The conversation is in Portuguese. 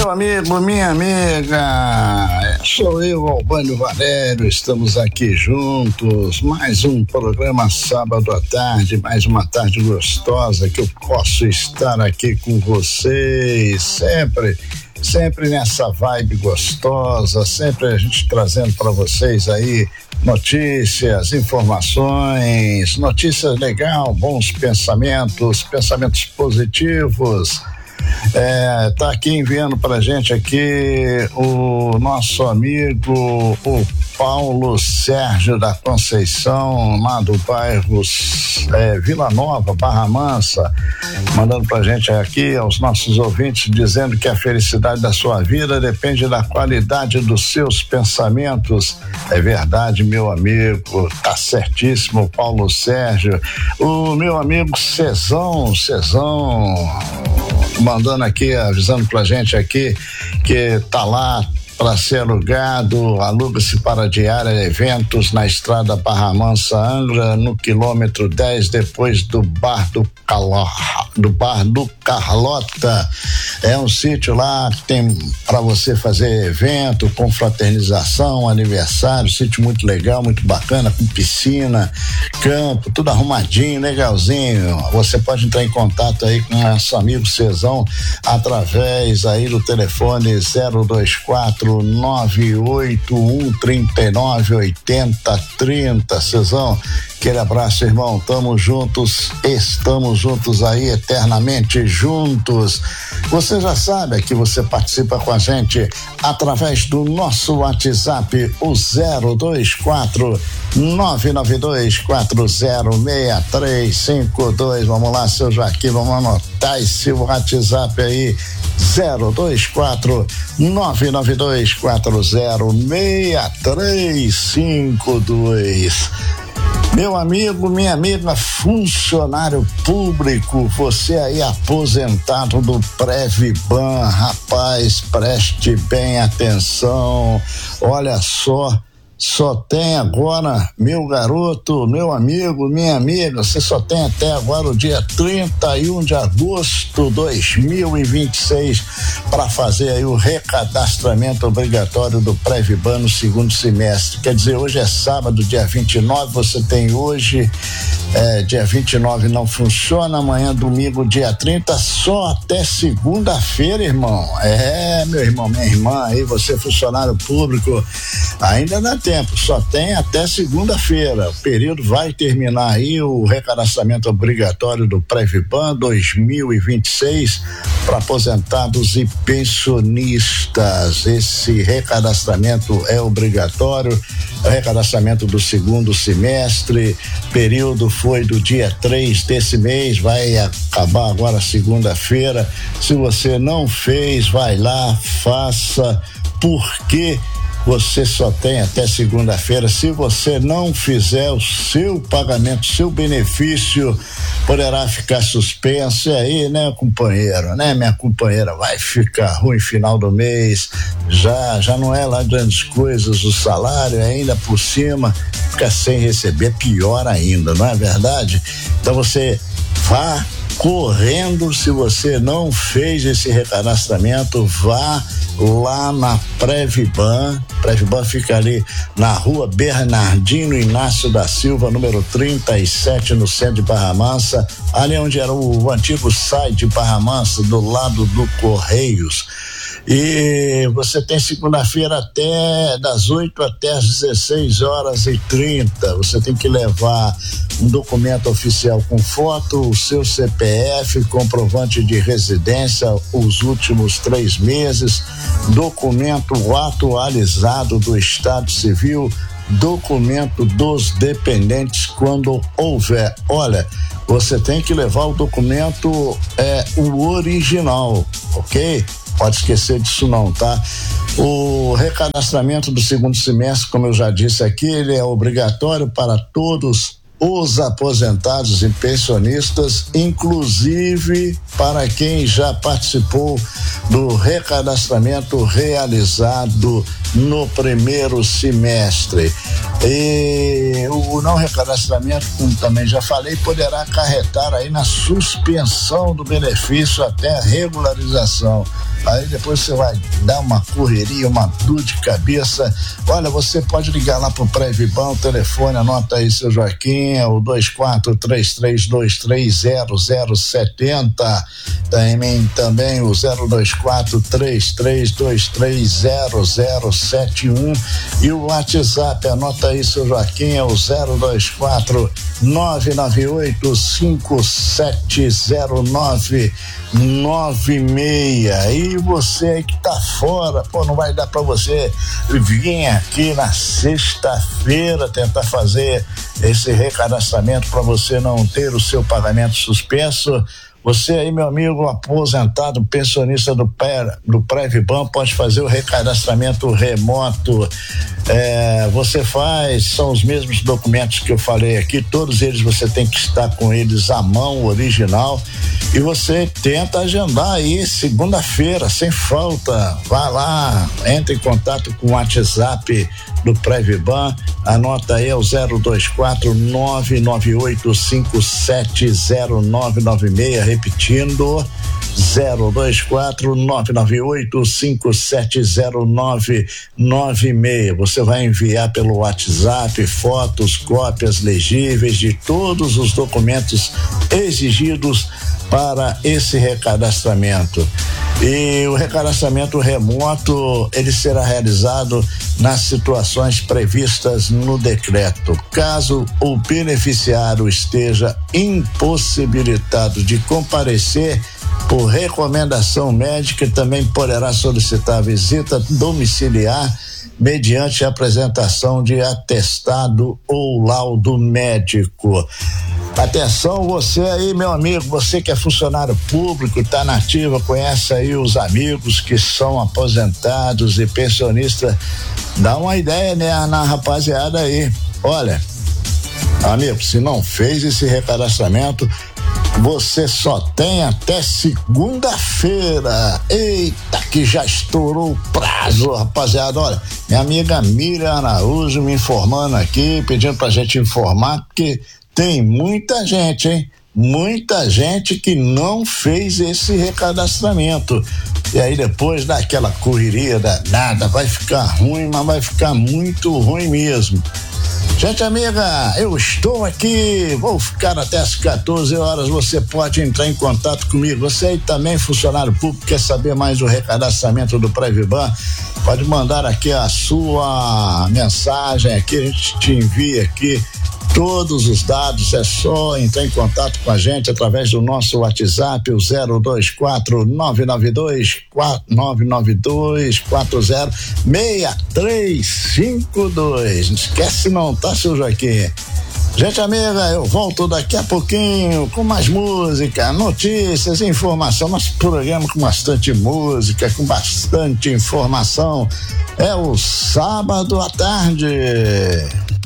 Meu amigo, minha amiga, sou eu, Albânio Valério, estamos aqui juntos, mais um programa sábado à tarde, mais uma tarde gostosa que eu posso estar aqui com vocês, sempre nessa vibe gostosa, sempre a gente trazendo para vocês aí notícias, informações, notícias legal, bons pensamentos positivos. Tá aqui enviando pra gente aqui o nosso amigo, o Paulo Sérgio da Conceição, lá do bairro Vila Nova, Barra Mansa, mandando pra gente aqui, aos nossos ouvintes, dizendo que a felicidade da sua vida depende da qualidade dos seus pensamentos. É verdade, meu amigo, tá certíssimo, Paulo Sérgio. O meu amigo Cezão, mandando aqui, avisando pra gente aqui que tá lá para ser alugado, aluga-se para diária eventos na estrada Barra Mansa Angra, no quilômetro 10, depois do bar do Carlota. É um sítio lá que tem para você fazer evento, confraternização, aniversário, sítio muito legal, muito bacana, com piscina, campo, tudo arrumadinho, legalzinho. Você pode entrar em contato aí com nosso amigo Cezão através aí do telefone 024 981398030. Cezão, aquele abraço, irmão, estamos juntos aí, eternamente juntos. Você já sabe que você participa com a gente através do nosso WhatsApp, o 024 992406352. Vamos lá, seu Joaquim, vamos anotar esse WhatsApp aí, 024 992406352. Meu amigo, minha amiga, funcionário público, você aí aposentado do Previban, rapaz, preste bem atenção, olha só tem agora, meu garoto, meu amigo, minha amiga, você só tem até agora o dia 31 de agosto de 2026 para fazer aí o recadastramento obrigatório do Previban no segundo semestre. Quer dizer, hoje é sábado, dia 29, você tem hoje, dia 29 não funciona, amanhã domingo, dia 30, só até segunda-feira, irmão. Meu irmão, minha irmã, aí você funcionário público, ainda dá tempo, só tem até segunda-feira. O período vai terminar aí, o recadastramento obrigatório do Previban 2026 para aposentados e pensionistas. Esse recadastramento é obrigatório, o recadastramento do segundo semestre, período foi do dia 3 desse mês, vai acabar agora segunda-feira. Se você não fez, vai lá, faça, porque você só tem até segunda-feira. Se você não fizer o seu pagamento, seu benefício poderá ficar suspenso. E aí, né, companheiro, né, minha companheira, vai ficar ruim final do mês. Já não é lá grandes coisas o salário, ainda por cima fica sem receber, pior ainda, não é verdade? Então você vá correndo, se você não fez esse recadastramento, vá lá na Previban fica ali na rua Bernardino Inácio da Silva, número 37, no centro de Barra Mansa, ali onde era o antigo SAI de Barra Mansa, do lado do Correios. E você tem segunda-feira até das 8 até as 16h30. Você tem que levar um documento oficial com foto, o seu CPF, comprovante de residência os últimos 3 meses, documento atualizado do Estado Civil, documento dos dependentes quando houver. Olha, você tem que levar o documento, o original, ok? Pode esquecer disso não, tá? O recadastramento do segundo semestre, como eu já disse aqui, ele é obrigatório para todos os aposentados e pensionistas, inclusive para quem já participou do recadastramento realizado no primeiro semestre. E o não recadastramento, como também já falei, poderá acarretar aí na suspensão do benefício até a regularização. aí depois você vai dar uma correria, uma dor de cabeça. Olha, você pode ligar lá pro Previban, o telefone, anota aí, seu Joaquim, é o 2433230070, também o 02433230071 e o WhatsApp, anota aí, seu Joaquim, é o 024-998-570996. E você aí que tá fora, não vai dar pra você vir aqui na sexta-feira tentar fazer esse recadastramento para você não ter o seu pagamento suspenso. Você aí, meu amigo aposentado, pensionista do Previban, pode fazer o recadastramento remoto. Você faz, são os mesmos documentos que eu falei aqui, todos eles você tem que estar com eles à mão, original, e você tenta agendar aí segunda-feira, sem falta. Vá lá, entre em contato com o WhatsApp do Previban, anota aí, é o 024-998-570996, repetindo, 024-998-570996. Você vai enviar pelo WhatsApp fotos, cópias legíveis de todos os documentos exigidos para esse recadastramento. E o recadastramento remoto, ele será realizado nas situações previstas no decreto. Caso o beneficiário esteja impossibilitado de comparecer por recomendação médica, também poderá solicitar visita domiciliar mediante a apresentação de atestado ou laudo médico. Atenção, você aí, meu amigo, você que é funcionário público, tá na ativa, conhece aí os amigos que são aposentados e pensionistas, dá uma ideia, né, na rapaziada aí. Olha, amigo, se não fez esse recadastramento, você só tem até segunda-feira. Eita, que já estourou o prazo, rapaziada. Olha, minha amiga Miriam Araújo me informando aqui, pedindo pra gente informar, porque tem muita gente, hein? Muita gente que não fez esse recadastramento. E aí depois daquela correria danada, vai ficar ruim, mas vai ficar muito ruim mesmo. Gente amiga, eu estou aqui, vou ficar até as 14 horas, você pode entrar em contato comigo. Você aí também, funcionário público, quer saber mais do recadastramento do Previban, pode mandar aqui a sua mensagem aqui, a gente te envia aqui todos os dados, é só entrar em contato com a gente através do nosso WhatsApp, o 024-992-406352. Não esquece não, tá, seu Joaquim? Gente amiga, eu volto daqui a pouquinho com mais música, notícias, informação. Nosso programa com bastante música, com bastante informação. É o Sábado à Tarde.